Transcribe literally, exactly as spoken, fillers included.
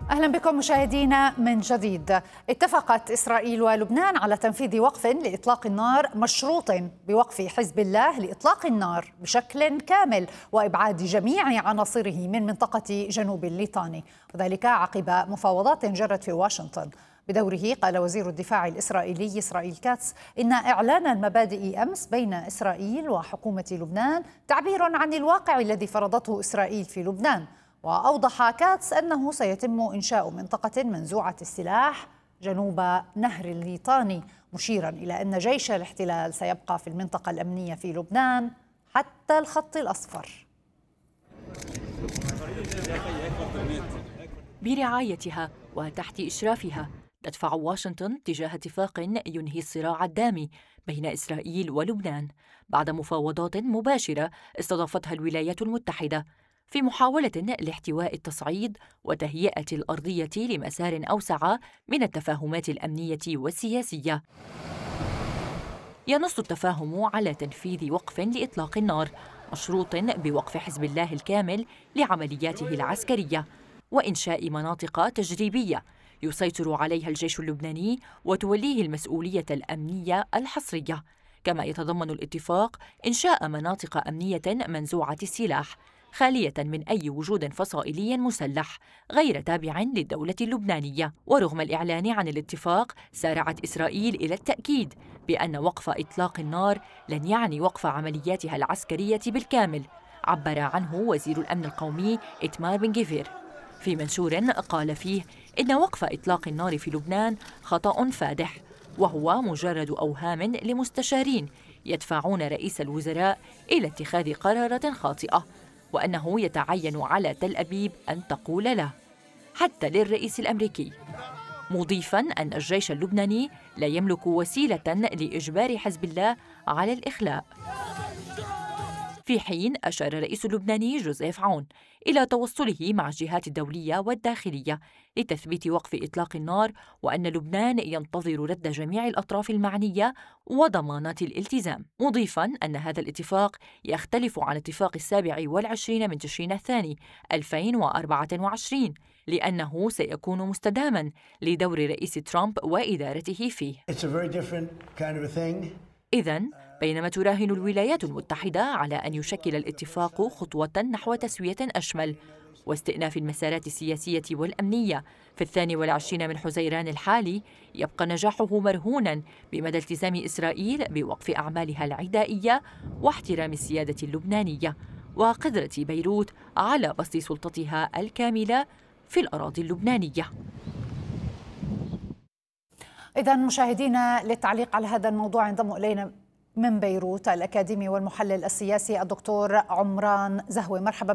أهلا بكم مشاهدينا من جديد. اتفقت إسرائيل ولبنان على تنفيذ وقف لإطلاق النار مشروط بوقف حزب الله لإطلاق النار بشكل كامل وإبعاد جميع عناصره من منطقة جنوب الليطاني، وذلك عقب مفاوضات جرت في واشنطن. بدوره قال وزير الدفاع الإسرائيلي إسرائيل كاتس إن إعلان المبادئ أمس بين إسرائيل وحكومة لبنان تعبير عن الواقع الذي فرضته إسرائيل في لبنان. وأوضح كاتس أنه سيتم إنشاء منطقة منزوعة السلاح جنوب نهر الليطاني، مشيرا إلى أن جيش الاحتلال سيبقى في المنطقة الأمنية في لبنان حتى الخط الأصفر. برعايتها وتحت إشرافها تدفع واشنطن تجاه اتفاق ينهي الصراع الدامي بين إسرائيل ولبنان بعد مفاوضات مباشرة استضافتها الولايات المتحدة في محاولة لاحتواء التصعيد وتهيئة الأرضية لمسار أوسع من التفاهمات الأمنية والسياسية. ينص التفاهم على تنفيذ وقف لإطلاق النار مشروط بوقف حزب الله الكامل لعملياته العسكرية وإنشاء مناطق تجريبية يسيطر عليها الجيش اللبناني وتوليه المسؤولية الأمنية الحصرية. كما يتضمن الاتفاق إنشاء مناطق أمنية منزوعة السلاح خالية من أي وجود فصائلي مسلح غير تابع للدولة اللبنانية. ورغم الإعلان عن الاتفاق سارعت إسرائيل إلى التأكيد بأن وقف إطلاق النار لن يعني وقف عملياتها العسكرية بالكامل، عبر عنه وزير الأمن القومي إتمار بن جفير في منشور قال فيه إن وقف إطلاق النار في لبنان خطأ فادح، وهو مجرد أوهام لمستشارين يدفعون رئيس الوزراء إلى اتخاذ قرارات خاطئة، وأنه يتعين على تل أبيب أن تقول له حتى للرئيس الأمريكي، مضيفاً أن الجيش اللبناني لا يملك وسيلة لإجبار حزب الله على الإخلاء. في حين أشار الرئيس اللبناني جوزيف عون إلى توصله مع الجهات الدولية والداخلية لتثبيت وقف إطلاق النار، وأن لبنان ينتظر رد جميع الأطراف المعنية وضمانات الالتزام، مضيفاً أن هذا الاتفاق يختلف عن اتفاق السابع والعشرين من تشرين الثاني ألفين وأربعة وعشرين لأنه سيكون مستداما لدور رئيس ترامب وإدارته فيه. إذن بينما تراهن الولايات المتحدة على أن يشكل الاتفاق خطوة نحو تسوية أشمل واستئناف المسارات السياسية والأمنية في الثاني والعشرين من حزيران الحالي، يبقى نجاحه مرهونا بمدى التزام إسرائيل بوقف أعمالها العدائية واحترام السيادة اللبنانية وقدرة بيروت على بسط سلطتها الكاملة في الأراضي اللبنانية. إذن مشاهدينا، للتعليق على هذا الموضوع ينضم إلينا من بيروت الأكاديمي والمحلل السياسي الدكتور عمران زهوي. مرحبا